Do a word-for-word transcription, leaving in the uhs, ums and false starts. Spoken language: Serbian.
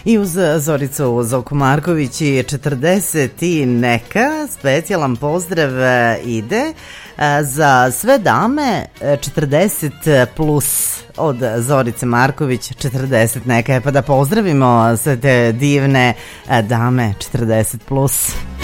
I uz Zoricu Zoku Marković i četrdeset i neka specijalan pozdrav ide za sve dame četrdeset plus od Zorice Marković, četrdeset neka. Pa da pozdravimo sve te divne dame četrdeset plus.